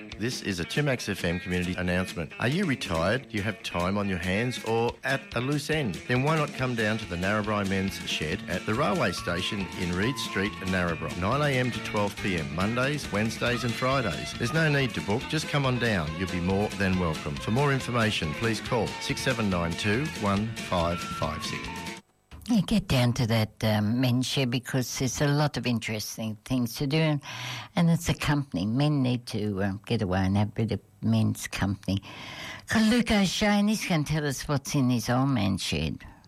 This is a 2Max FM community announcement. Are you retired? Do you have time on your hands or at a loose end? Then why not come down to the Narrabri Men's Shed at the railway station in Reed Street, Narrabri, 9am to 12pm, Mondays, Wednesdays and Fridays. There's no need to book, just come on down. You'll be more than welcome. For more information, please call 6792 1556. Yeah, get down to that men's shed because there's a lot of interesting things to do, and it's a company. Men need to get away and have a bit of men's company. Got Luke O'Shea, and he's going to tell us what's in his old man's shed.